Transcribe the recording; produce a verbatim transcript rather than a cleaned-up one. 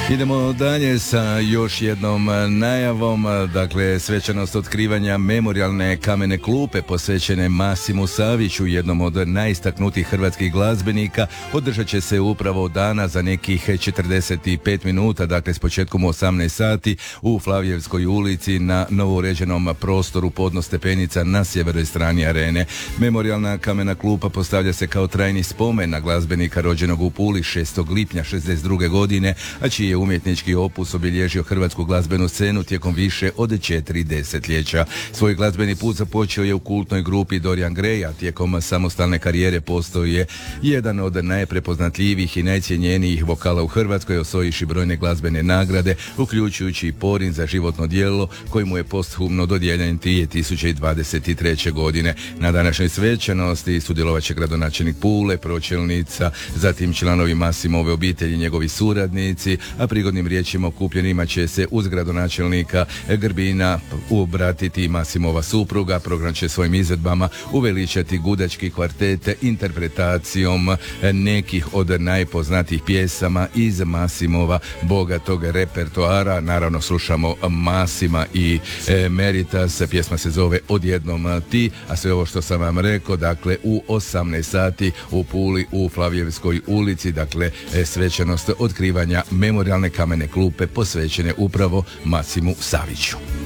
Idemo dalje sa još jednom najavom, dakle svečanost otkrivanja memorijalne kamene klupe posvećene Masimu Saviću, jednom od najistaknutijih hrvatskih glazbenika, održat će se upravo dana za nekih četrdeset pet minuta, dakle s početkom u osamnaest sati u Flavijevskoj ulici na novouređenom prostoru podno stepenica na sjevernoj strani arene. Memorijalna kamena klupa postavlja se kao trajni spomen na glazbenika rođenog u Puli šestog lipnja šezdeset druge godine, a čiji je umjetnički opus obilježio hrvatsku glazbenu scenu tijekom više od četiri desetljeća. Svoj glazbeni put započeo je u kultnoj grupi Dorian Gray, a tijekom samostalne karijere postao je jedan od najprepoznatljivijih i najcjenjenijih vokala u Hrvatskoj, osvojivši brojne glazbene nagrade, uključujući i Porin za životno djelo koji mu je posthumno dodijeljen dvije tisuće dvadeset treće godine. Na današnjoj svečanosti sudjelovat će gradonačelnik Pule, pročelnica, zatim članovi Masimove obitelji i njegovi suradnici, a prigodnim riječima okupljenima će se uz gradonačelnika Grbina obratiti Masimova supruga. Program će svojim izvedbama uveličati gudački kvartet interpretacijom nekih od najpoznatijih pjesama iz Masimova bogatog repertoara. Naravno slušamo Masima i e, Meritas, pjesma se zove Odjednom ti, a sve ovo što sam vam rekao, dakle u osamnaest sati u Puli u Flavijevskoj ulici, dakle e, svečanost otkrivanja memorijalne kamene klupe posvećene upravo Masimu Saviću.